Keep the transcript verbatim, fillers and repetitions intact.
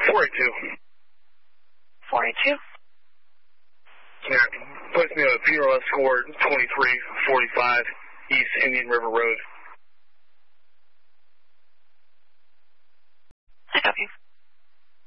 four eighty-two. four eighty-two? Yeah, place me at P R S score twenty-three forty-five, East Indian River Road.